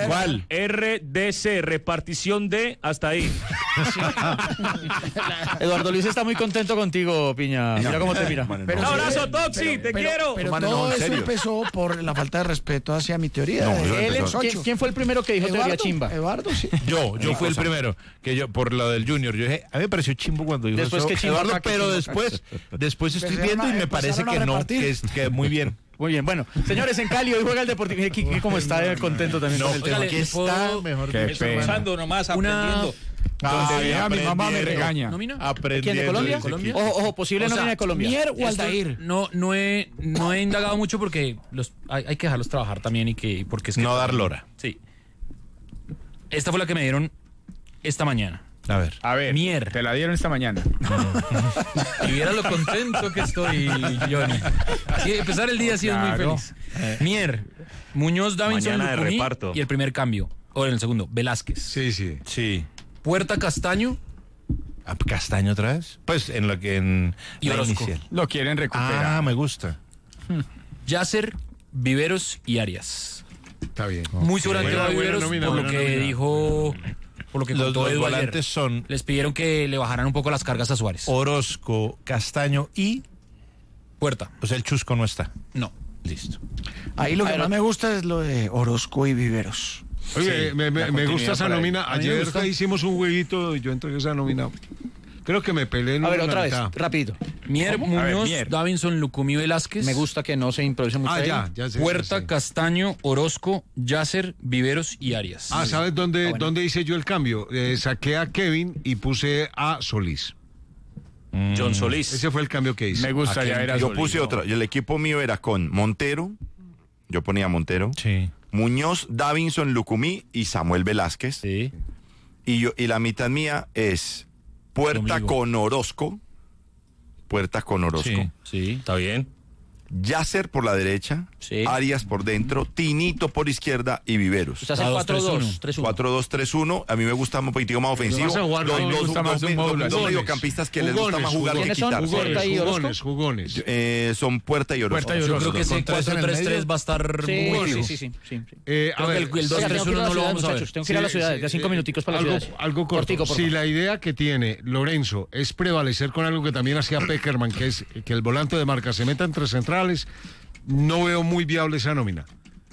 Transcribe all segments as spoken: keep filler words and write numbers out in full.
¿Cuál? R D C, repartición de hasta ahí. Eduardo Luis está muy contento contigo, Piña. Mira cómo te mira. Pero, un abrazo, Toxi, te pero, quiero. Pero Mano, todo no, en eso serio. empezó por la falta de respeto hacia mi teoría. No, de- eso Él, empezó. ¿quién, quién fue el primero que dijo teoría Eduardo, chimba? Eduardo, sí. Yo, yo fui el primero, que yo, por lo del Junior, yo dije, a mí me pareció chimbo cuando dijo Después eso, que chimbo Eduardo, acá, que pero chimbo después, después estoy Empezaron viendo y a- me parece empezaron que a no, repartir. que, es, que muy bien. Muy bien, bueno, señores, en Cali hoy juega el Deportivo. Kiki, ¿cómo está? Eh, contento también con el tema. Óigale, Aquí ¿le está puedo- mejor Qué dicho, pena. Escuchando nomás, Una- aprendiendo. Donde vea mi mamá me aprendiendo. regaña. ¿Nómina? ¿Quién, Aprendiendo de Colombia? ese Colombia. equipo. Ojo, ojo, posible O sea, nómina de Colombia. Mier o Esto Aldair. No, no he, no he indagado mucho porque los, hay, hay que dejarlos trabajar también y que porque es que No dar lora. Sí. Esta fue la que me dieron esta mañana. A ver. A ver, Mier. te la dieron esta mañana. Y viera lo contento que estoy, Johnny. Sí, empezar el día así es muy Claro. feliz. Mier, Muñoz, Davinson, Mañana de Lucumí reparto. y el primer cambio. O en el segundo, Velázquez. Sí, sí. Sí. Puerta, Castaño. ¿A Castaño otra vez? Pues en lo que en Y la Orozco. inicial. Lo quieren recuperar. Ah, me gusta. Yasser, Viveros y Arias. Está bien. Muy seguramente Buena, va buena Viveros nómina, por lo buena que nómina. dijo, por lo que Los, contó los Edu ayer. volantes son Les pidieron que le bajaran un poco las cargas a Suárez. Orozco, Castaño y... Puerta. O sea, el Chusco no está. No. Listo. Ahí lo que Pero- más me gusta es lo de Orozco y Viveros. Oye, Sí, me, me- la me continuidad gusta esa por ahí. nómina. A mí me Ayer gusta. hicimos un jueguito y yo entregué esa nómina. Creo que me peleé en A ver, la otra vez, mitad. rapidito. Mier, A ver, Muñoz, Mier. Davinson, Lucumí, Velázquez. Me gusta que no se improvise mucho. Ah, ahí. ya, ya sé. Puerta, ya sé. Castaño, Orozco, Yasser, Viveros y Arias. Ah, ¿sabes dónde, Ah, bueno. dónde hice yo el cambio? Eh, saqué a Kevin y puse a Solís. John Solís. Ese fue el cambio que hice. Me gusta ya ver a Yo Solís. puse otra. Y el equipo mío era con Montero. Yo ponía Montero. Sí. Muñoz, Davinson, Lucumí y Samuel Velázquez. Sí. Y yo y la mitad mía es Puerta Conmigo. con Orozco. Puerta con Orozco. Sí. Sí. Está bien. Yasser por la derecha. Sí. Arias por dentro. Tinito por izquierda y Viveros. Usted hace Ah, dos, cuatro tres, uno. dos, tres uno. cuatro dos tres uno. A mí me gusta un poquitico más ofensivo. vas a jugar, Los no, me dos, gusta dos- más un dos- módulo dos así. mediocampistas que les gusta Jugones, más jugar que ¿Quiénes son? quitar. Puerta Jugones, y Orozco. jugones, jugones. Eh, son Puerta y Orozco. Puerta y Yo Orozco. creo que ese Con tres en cuatro el tres tres medio. va a estar Sí, muy sí, fijo. sí, sí, sí, sí. Eh, a Creo que ver, el, el Oiga, dos tres tengo que ir uno a la no lo ciudad, vamos a ver. muchachos. Tengo que ir a la Sí, ciudad. sí, Ya cinco eh, minuticos para la algo, ciudad. algo corto. Cortico, por si favor. la idea que tiene Lorenzo es prevalecer con algo que también hacía Peckerman, que es que el volante de marca se meta entre centrales, no veo muy viable esa nómina.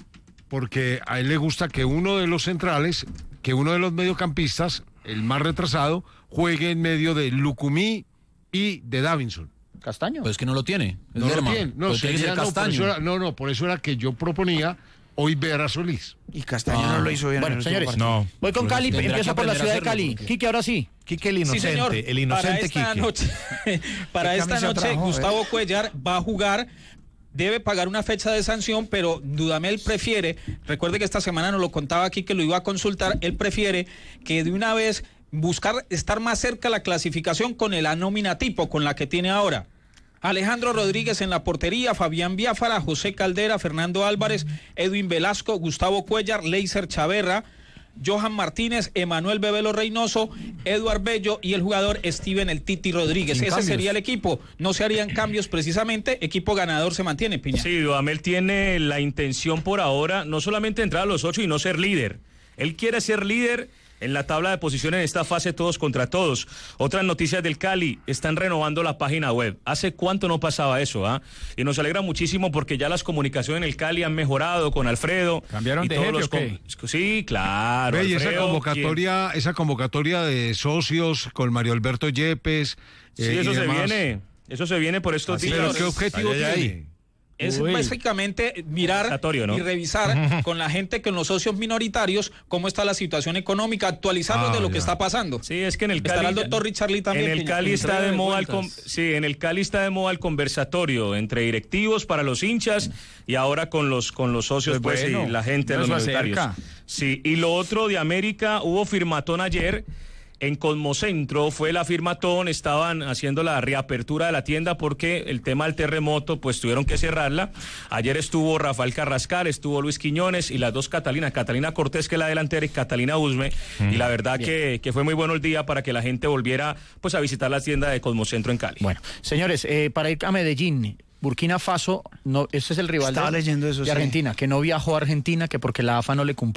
Porque a él le gusta que uno de los centrales, que uno de los mediocampistas, el más retrasado, juegue en medio de Lucumí y de Davinson. Castaño. Pues es que no lo tiene. Es No lo Lerma. tiene. No, Pues tiene que sería- ser no, por Castaño. eso era, no, no, por eso era que yo proponía hoy ver a Solís. Y Castaño Ah. no lo hizo bien. en Bueno, el señores, último partido. No. voy con Cali, tendrá empiezo que por la aprender a ciudad de hacerlo, Cali. porque- Quique, ahora sí. Quique el Sí, inocente. señor. El Para inocente esta Quique. noche, para ¿Qué esta camisa noche trajo, eh? Gustavo Cuellar va a jugar. Debe pagar una fecha de sanción, pero Dudamel prefiere, recuerde que esta semana nos lo contaba aquí que lo iba a consultar, él prefiere que de una vez buscar estar más cerca de la clasificación con el anómina tipo, con la que tiene ahora. Alejandro Rodríguez en la portería, Fabián Biafara, José Caldera, Fernando Álvarez, Edwin Velasco, Gustavo Cuellar, Leiser Chaverra, Johan Martínez, Emanuel Bebelo Reynoso, Eduard Bello y el jugador Steven El Titi Rodríguez. Sin Ese cambios. sería el equipo. No se harían cambios precisamente. Equipo ganador se mantiene, Piña. Sí, Dudamel tiene la intención por ahora, no solamente entrar a los ocho y no ser líder. Él quiere ser líder en la tabla de posiciones en esta fase todos contra todos. Otras noticias del Cali, están renovando la página web. ¿Hace cuánto no pasaba eso? ¿Ah? Y nos alegra muchísimo porque ya las comunicaciones en el Cali han mejorado con Alfredo. ¿Cambiaron y de todos jefe los o qué? con- Sí, claro. Ve, y esa Alfredo, convocatoria, esa convocatoria de socios con Mario Alberto Yepes. ¿quién- eh, Sí, y eso se demás. viene. Eso se viene por estos Pero días. ¿qué objetivo Ay, ay, ay. tiene? Es Uy. básicamente mirar Conversatorio, ¿no? y revisar con la gente, con los socios minoritarios, cómo está la situación económica, actualizarlos Ah, de lo ya. que está pasando. Sí, es que en el Estará Cali el doctor Richard Lee también, En el Piña. Cali está Entrega de de moda el cuentas. con- sí, en el Cali está de moda el conversatorio entre directivos para los hinchas y ahora con los con los socios Pues pues, bueno, y la gente de los eso minoritarios. acerca. Sí, y lo otro de América, hubo firmatón ayer. En Cosmocentro fue la firmatón, estaban haciendo la reapertura de la tienda porque el tema del terremoto, pues tuvieron que cerrarla. Ayer estuvo Rafael Carrascal, estuvo Luis Quiñones y las dos Catalinas, Catalina Cortés, que es la delantera, y Catalina Usme. Y la verdad que, que fue muy bueno el día para que la gente volviera pues a visitar la tienda de Cosmocentro en Cali. Bueno, señores, eh, para ir a Medellín, Burkina Faso, no, ese es el rival Estaba de, leyendo eso, de sí. Argentina, que no viajó a Argentina, que porque la A F A no le cumplió.